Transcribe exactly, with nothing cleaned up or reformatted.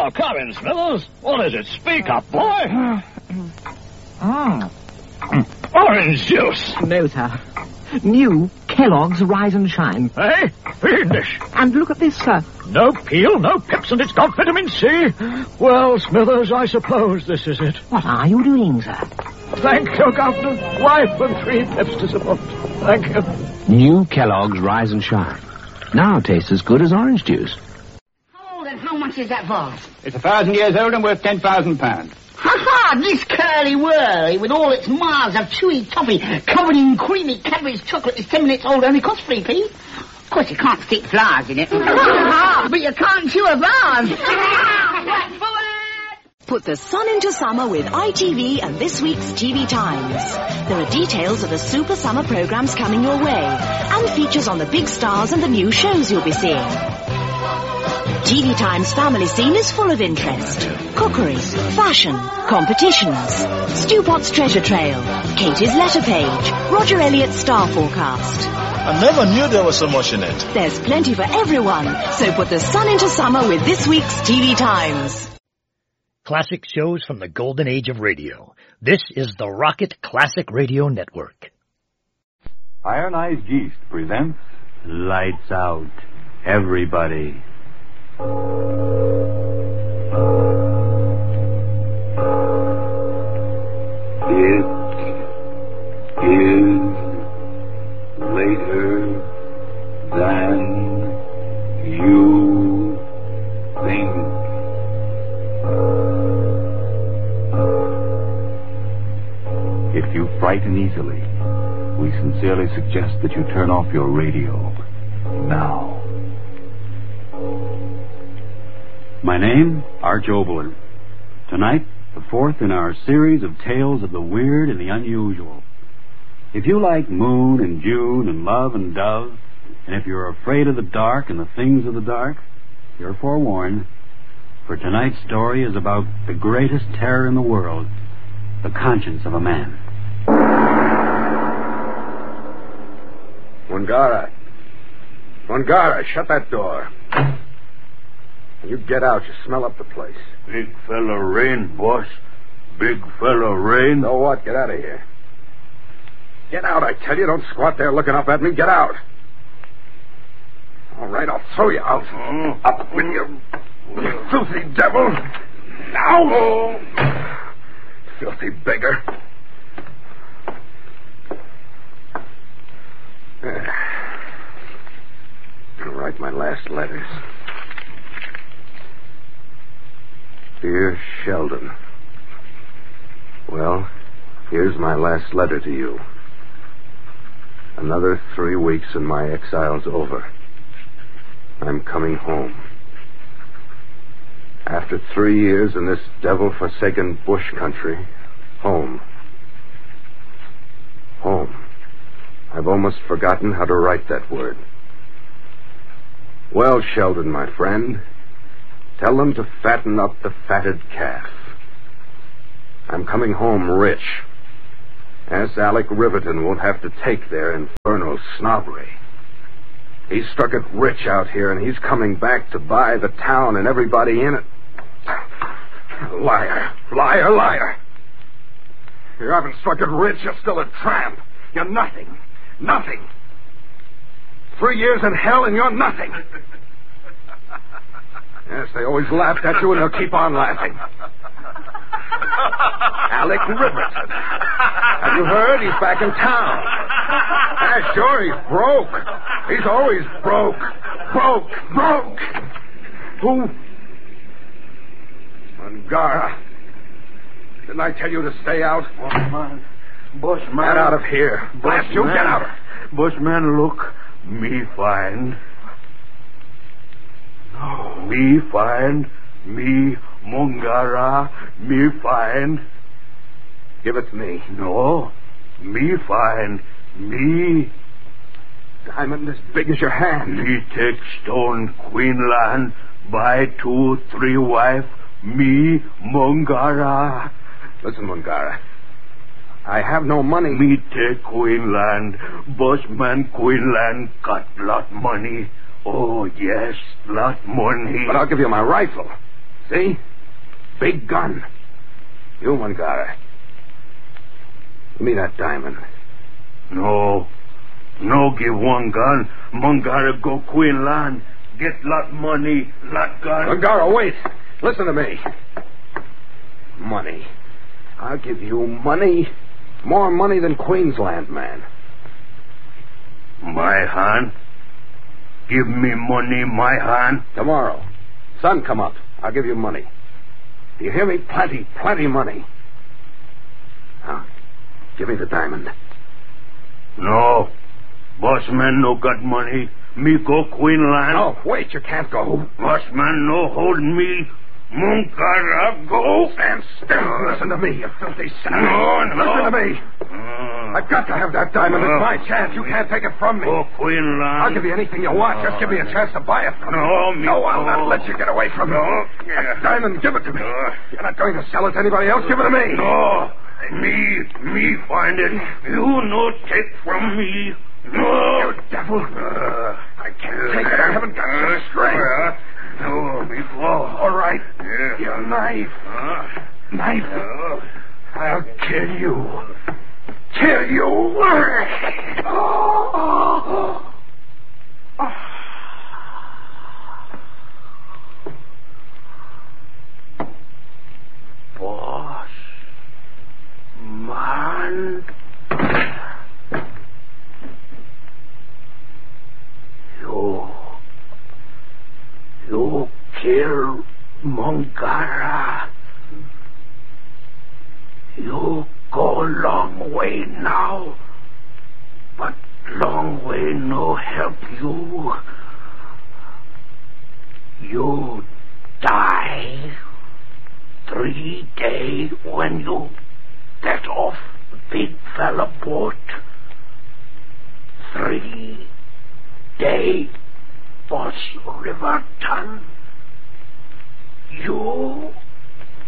Oh, come in, Smithers. What is it? Speak up, boy. Ah. Orange juice. No, sir. New Kellogg's Rise and Shine. Hey, fiendish. And look at this, sir. No peel, no pips, and it's got vitamin C. Well, Smithers, I suppose this is it. What are you doing, sir? Thank you, Governor. Wife and three pips to support. Thank you. New Kellogg's Rise and Shine. Now tastes as good as orange juice. How old and how much is that vase? It's a thousand years old and worth ten thousand pounds. Ha-ha! This curly-whirly with all its miles of chewy toffee covered in creamy Cadbury's chocolate is ten minutes old, only costs three p. Of course, you can't stick flowers in it. But you can't chew a vase. Put the sun into summer with I T V and this week's T V Times. There are details of the super summer programs coming your way and features on the big stars and the new shows you'll be seeing. T V Times family scene is full of interest. Cookery, fashion, competitions, Stu Pot's treasure trail, Katie's letter page, Roger Elliott's star forecast. I never knew there was so much in it. There's plenty for everyone, so put the sun into summer with this week's T V Times. Classic shows from the golden age of radio. This is the Rocket Classic Radio Network. Ironized Yeast presents Lights Out, Everybody. It is later than you think. If you frighten easily, we sincerely suggest that you turn off your radio now. My name, Arch Oboler. Tonight, the fourth in our series of tales of the weird and the unusual. If you like Moon and June and Love and Dove, and if you're afraid of the dark and the things of the dark, you're forewarned. For tonight's story is about the greatest terror in the world, the conscience of a man. Wangara. Wangara, shut that door. When you get out, you smell up the place. Big fella rain, boss. Big fella rain. So what? Get out of here. Get out, I tell you. Don't squat there looking up at me. Get out. All right, I'll throw you out. Mm. Up with you, you filthy devil. Now. Filthy beggar. I'll write my last letters. Dear Sheldon. Well, here's my last letter to you. Another three weeks and my exile's over. I'm coming home. After three years in this devil-forsaken bush country, home. Home. I've almost forgotten how to write that word. Well, Sheldon, my friend, tell them to fatten up the fatted calf. I'm coming home rich. S. Alec Riverton won't have to take their infernal snobbery. He's struck it rich out here, and he's coming back to buy the town and everybody in it. Liar, liar, liar. You haven't struck it rich, you're still a tramp. You're nothing, nothing. Three years in hell and you're nothing. Yes, they always laughed at you and they'll keep on laughing. Alec Riverton. Have you heard? He's back in town. Yeah, sure, he's broke. He's always broke. Broke, broke. Who? Angara. Didn't I tell you to stay out? Bushman. Bushman. Get out of here. Blast you, get out. Bushman, look. Me find. No. Me find. Me Mongara. Me find. Give it to me. No. Me find. Me. Diamond as big as your hand. Me take stone Queenland. Buy two, three wife. Me Mongara. Listen, Mongara. I have no money. Me take Queenland. Bushman Queenland got lot money. Oh, yes, lot money. But I'll give you my rifle. See? Big gun. You, Mungara. Give me that diamond. No. No give one gun. Mungara go Queen Land. Get lot money, lot gun. Mungara, wait. Listen to me. Money. I'll give you money. More money than Queensland, man. My hand? Give me money, my hand? Tomorrow. Sun come up. I'll give you money. Do you hear me? Plenty, plenty money. Now, give me the diamond. No. Boss man no got money. Me go Queenland. Oh, wait, you can't go. Boss man no hold me. Mungara go. Stand still. Uh, Listen to me, you filthy son. No, no. Listen to me. Uh, I've got to have that diamond. Uh, it's my chance. You can't take it from me. Go Queenland. I'll give you anything you want. Just give me a chance to buy it from no, you. Me no, I'll go. not let you get away from no. it. No. That diamond, give it to me. Uh, You're not going to sell it to anybody else. Give it to me. No. Me, me find it. You no take from me. No. You devil. Uh, I can't take it. I haven't got uh, the strength. Uh, no, me go. All right. Yeah. Your knife. Uh, knife. Uh, I'll kill you. Kill you. Boss. Man. You. You kill Mungara. You go long way now, but long way no help you. You die three day when you get off big fella boat. Three day Boss Riverton. You